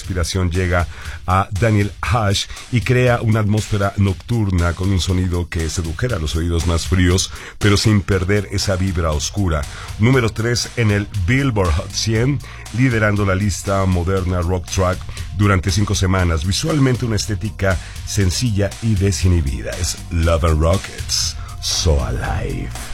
inspiración llega a Daniel Ash y crea una atmósfera nocturna con un sonido que sedujera los oídos más fríos, pero sin perder esa vibra oscura. Número 3 en el Billboard Hot 100, liderando la lista moderna rock track durante 5 semanas. Visualmente una estética sencilla y desinhibida. Es Love and Rockets, So Alive.